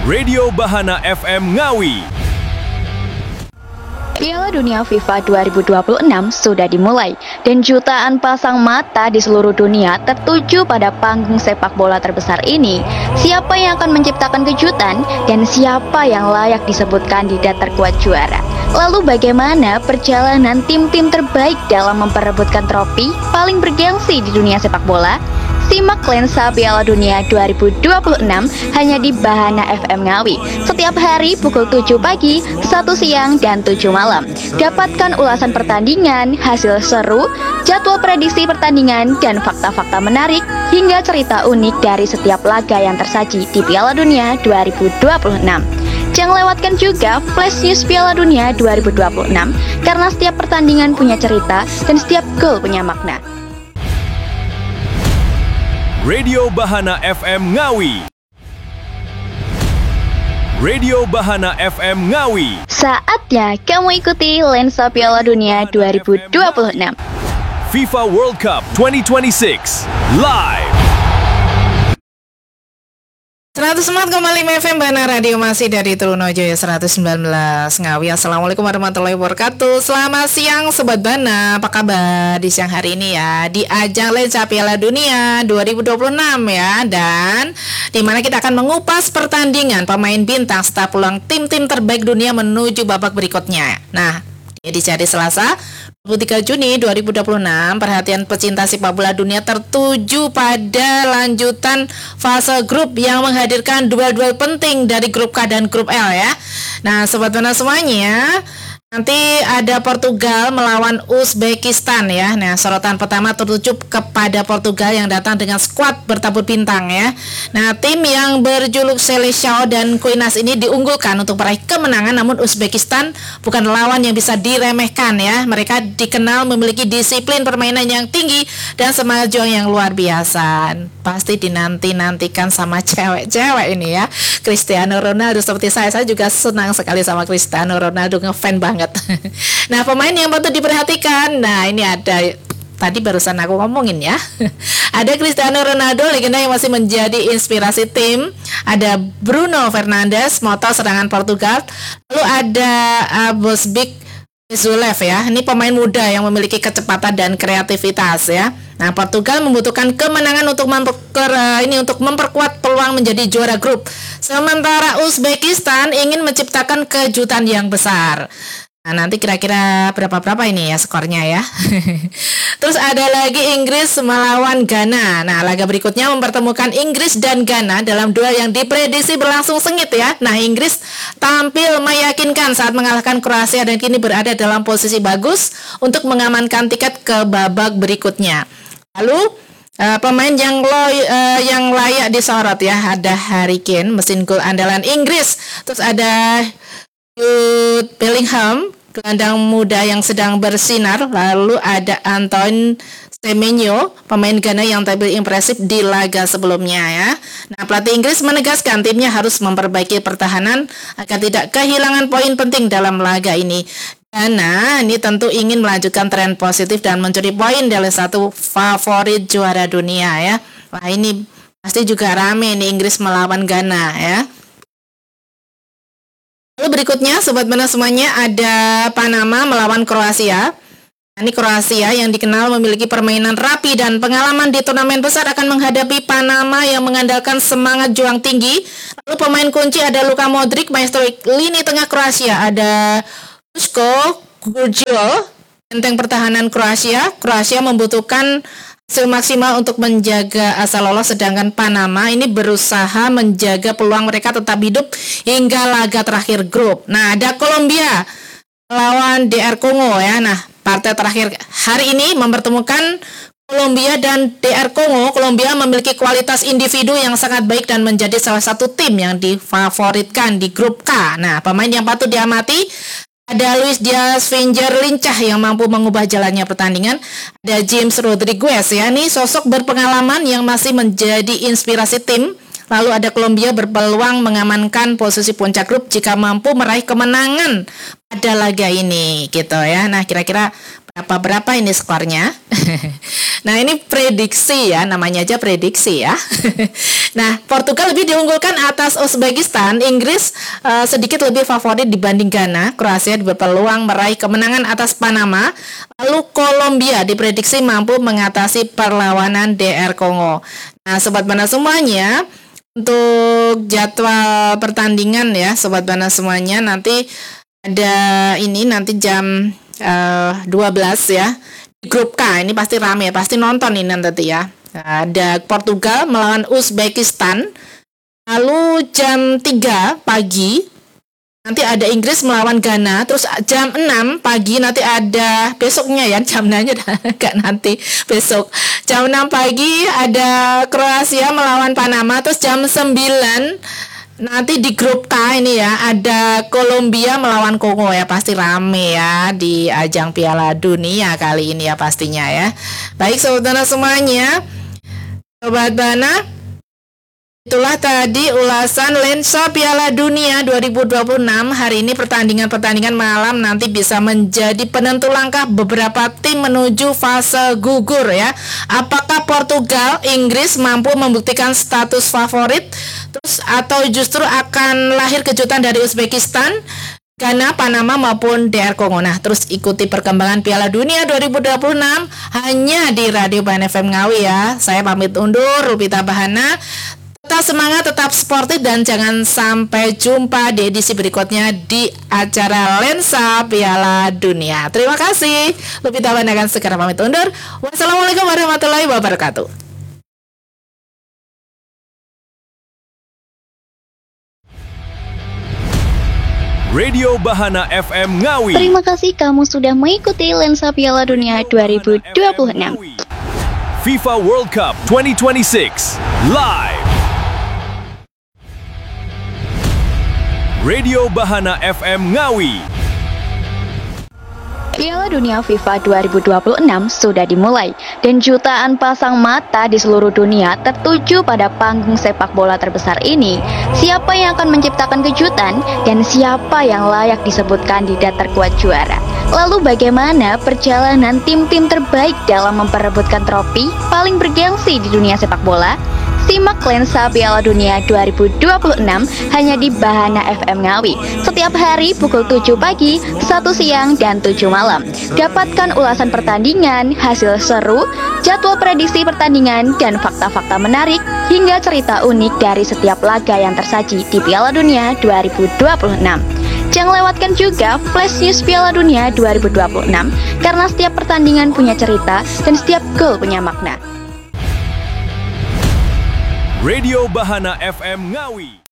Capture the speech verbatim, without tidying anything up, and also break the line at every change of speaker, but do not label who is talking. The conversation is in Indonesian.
Radio Bahana F M Ngawi.
Piala Dunia FIFA dua ribu dua puluh enam sudah dimulai dan jutaan pasang mata di seluruh dunia tertuju pada panggung sepak bola terbesar ini. Siapa yang akan menciptakan kejutan dan siapa yang layak disebut kandidat terkuat juara? Lalu bagaimana perjalanan tim-tim terbaik dalam memperebutkan trofi paling bergengsi di dunia sepak bola? Simak lensa Piala Dunia dua ribu dua puluh enam hanya di Bahana F M Ngawi setiap hari pukul tujuh pagi, satu siang, dan tujuh malam. Dapatkan ulasan pertandingan, hasil seru, jadwal prediksi pertandingan, dan fakta-fakta menarik hingga cerita unik dari setiap laga yang tersaji di Piala Dunia dua ribu dua puluh enam. Jangan lewatkan juga Flash News Piala Dunia dua ribu dua puluh enam karena setiap pertandingan punya cerita dan setiap gol punya makna.
Radio Bahana F M Ngawi. Radio Bahana F M Ngawi.
Saatnya kamu ikuti lensa Piala Dunia dua ribu dua puluh enam.
FIFA World Cup dua ribu dua puluh enam live.
seratus empat koma lima F M Bahana Radio masih dari Trunojoyo seratus sembilan belas Ngawi. Assalamualaikum warahmatullahi wabarakatuh. Selamat siang Sobat Bahana. Apa kabar di siang hari ini ya? Di ajang lensa Piala Dunia dua ribu dua puluh enam ya. Dan di mana kita akan mengupas pertandingan pemain bintang serta peluang tim-tim terbaik dunia menuju babak berikutnya. Nah, di hari Selasa dua puluh tiga Juni dua ribu dua puluh enam, perhatian pecinta sepak bola dunia tertuju pada lanjutan fase grup yang menghadirkan duel-duel penting dari grup K dan grup L ya. Nah, Sobat Bahana semuanya, nanti ada Portugal melawan Uzbekistan ya. Nah, sorotan pertama tertuju kepada Portugal yang datang dengan skuad bertabur bintang ya. Nah, tim yang berjuluk Seleção dan Kuinas ini diunggulkan untuk meraih kemenangan, namun Uzbekistan bukan lawan yang bisa diremehkan ya. Mereka dikenal memiliki disiplin permainan yang tinggi dan semangat juang yang luar biasa. Pasti dinanti-nantikan sama cewek-cewek ini ya. Cristiano Ronaldo seperti saya, saya juga senang sekali sama Cristiano Ronaldo, ngefan banget. Nah, pemain yang patut diperhatikan. Nah, ini ada, tadi barusan aku ngomongin ya. Ada Cristiano Ronaldo, legenda yang masih menjadi inspirasi tim. Ada Bruno Fernandes, motor serangan Portugal. Lalu ada uh, Bosbik Zulev ya. Ini pemain muda yang memiliki kecepatan dan kreativitas ya. Nah, Portugal membutuhkan kemenangan untuk memper, ini untuk memperkuat peluang menjadi juara grup. Sementara Uzbekistan ingin menciptakan kejutan yang besar. Nah, nanti kira-kira berapa-berapa ini ya skornya ya. Terus ada lagi Inggris melawan Ghana. Nah, laga berikutnya mempertemukan Inggris dan Ghana dalam duel yang diprediksi berlangsung sengit ya. Nah, Inggris tampil meyakinkan saat mengalahkan Kroasia dan kini berada dalam posisi bagus untuk mengamankan tiket ke babak berikutnya. Lalu uh, pemain yang lo, uh, yang layak disorot ya, ada Harry Kane, mesin gol andalan Inggris. Terus ada Jude Bellingham, gelandang muda yang sedang bersinar. Lalu ada Antoine Semenyo, pemain Ghana yang tampil impresif di laga sebelumnya ya. Nah, pelatih Inggris menegaskan timnya harus memperbaiki pertahanan agar tidak kehilangan poin penting dalam laga ini. Ghana ini tentu ingin melanjutkan tren positif dan mencuri poin dari satu favorit juara dunia ya. Wah, ini pasti juga rame nih Inggris melawan Ghana ya. Lalu berikutnya Sobat Bahana semuanya, ada Panama melawan Kroasia. Ini Kroasia yang dikenal memiliki permainan rapi dan pengalaman di turnamen besar akan menghadapi Panama yang mengandalkan semangat juang tinggi. Lalu pemain kunci ada Luka Modric, maestro lini tengah Kroasia, ada Duško Gurgio, benteng pertahanan Kroasia. Kroasia membutuhkan hasil maksimal untuk menjaga asal lolos, sedangkan Panama ini berusaha menjaga peluang mereka tetap hidup hingga laga terakhir grup. Nah, ada Kolombia melawan D R Kongo ya. Nah, partai terakhir hari ini mempertemukan Kolombia dan D R Kongo. Kolombia memiliki kualitas individu yang sangat baik dan menjadi salah satu tim yang difavoritkan di grup K. Nah, pemain yang patut diamati ada Luis Diaz Finger lincah yang mampu mengubah jalannya pertandingan. Ada James Rodriguez ya, ini sosok berpengalaman yang masih menjadi inspirasi tim. Lalu ada Kolombia berpeluang mengamankan posisi puncak grup jika mampu meraih kemenangan pada laga ini gitu ya. Nah, kira-kira Apa berapa ini skornya? Nah, ini prediksi ya, namanya aja prediksi ya. Nah, Portugal lebih diunggulkan atas Uzbekistan. Inggris uh, sedikit lebih favorit dibanding Ghana. Kroasia berpeluang meraih kemenangan atas Panama. Lalu Kolombia diprediksi mampu mengatasi perlawanan D R Kongo. Nah, Sobat Bana semuanya, untuk jadwal pertandingan ya, Sobat Bana semuanya, nanti ada ini nanti jam uh, dua belas ya. Grup K ini pasti rame ya, pasti nonton ini nanti ya. Ada Portugal melawan Uzbekistan. Lalu jam tiga pagi nanti ada Inggris melawan Ghana. Terus jam enam pagi nanti ada besoknya ya, jam enam-nya enggak nanti besok. Jam enam pagi ada Kroasia melawan Panama. Terus jam sembilan nanti di grup K ini ya, ada Kolombia melawan Kongo ya, pasti rame ya di ajang Piala Dunia kali ini ya pastinya ya. Baik Sobat Bana semuanya, Sobat Bana, itulah tadi ulasan lensa Piala Dunia dua ribu dua puluh enam. Hari ini pertandingan-pertandingan malam nanti bisa menjadi penentu langkah beberapa tim menuju fase gugur ya. Apakah Portugal, Inggris mampu membuktikan status favorit, terus atau justru akan lahir kejutan dari Uzbekistan, Ghana, Panama maupun D R Kongo. Nah, terus ikuti perkembangan Piala Dunia dua ribu dua puluh enam hanya di Radio Bahana F M Ngawi ya. Saya pamit undur, Rupita Bahana. Tetap semangat, tetap sportif, dan jangan sampai jumpa di edisi berikutnya di acara Lensa Piala Dunia. Terima kasih. Lupita Bahana akan segera pamit undur. Wassalamualaikum warahmatullahi wabarakatuh.
Radio Bahana F M Ngawi.
Terima kasih kamu sudah mengikuti Lensa Piala Dunia dua ribu dua puluh enam.
FIFA World Cup twenty twenty-six live. Radio Bahana F M Ngawi.
Piala Dunia FIFA dua ribu dua puluh enam sudah dimulai dan jutaan pasang mata di seluruh dunia tertuju pada panggung sepak bola terbesar ini. Siapa yang akan menciptakan kejutan dan siapa yang layak disebut kandidat terkuat juara? Lalu bagaimana perjalanan tim-tim terbaik dalam memperebutkan trofi paling bergengsi di dunia sepak bola? Simak Lensa Piala Dunia dua ribu dua puluh enam hanya di Bahana F M Ngawi setiap hari pukul tujuh pagi, satu siang, dan tujuh malam. Dapatkan ulasan pertandingan, hasil seru, jadwal prediksi pertandingan, dan fakta-fakta menarik hingga cerita unik dari setiap laga yang tersaji di Piala Dunia dua ribu dua puluh enam. Jangan lewatkan juga Flash News Piala Dunia dua ribu dua puluh enam karena setiap pertandingan punya cerita dan setiap gol punya makna.
Radio Bahana F M Ngawi.